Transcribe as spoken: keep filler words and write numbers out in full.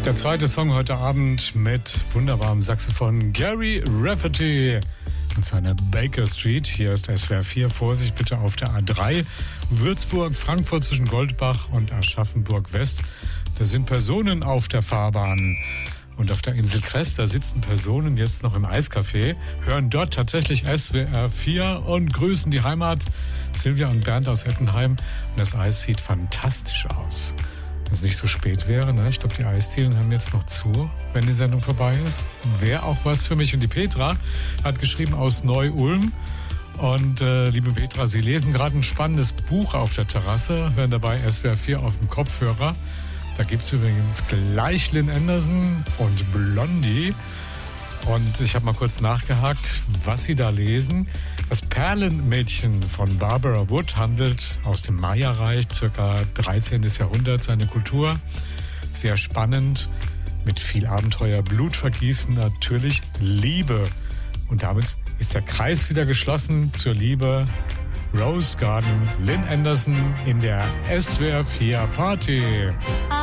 Der zweite Song heute Abend mit wunderbarem Saxophon Gary Rafferty und seiner Baker Street. Hier ist S W R vier. Vorsicht bitte auf der A drei. Würzburg, Frankfurt zwischen Goldbach und Aschaffenburg West. Da sind Personen auf der Fahrbahn. Und auf der Insel Krest, da sitzen Personen jetzt noch im Eiscafé, hören dort tatsächlich S W R vier und grüßen die Heimat. Silvia und Bernd aus Ettenheim. Und das Eis sieht fantastisch aus. Wenn es nicht so spät wäre, ne? Ich glaube, die Eisdielen haben jetzt noch zu, wenn die Sendung vorbei ist. Wäre auch was für mich. Und die Petra hat geschrieben aus Neu-Ulm. Und äh, liebe Petra, Sie lesen gerade ein spannendes Buch auf der Terrasse, hören dabei S W R vier auf dem Kopfhörer. Da gibt es übrigens gleich Lynn Anderson und Blondie. Und ich habe mal kurz nachgehakt, was Sie da lesen. Das Perlenmädchen von Barbara Wood handelt aus dem Maya-Reich, circa dreizehnten Jahrhundert, seine Kultur. Sehr spannend, mit viel Abenteuer, Blutvergießen, natürlich Liebe. Und damit ist der Kreis wieder geschlossen zur Liebe. Rose Garden, Lynn Anderson in der S W R vier Party.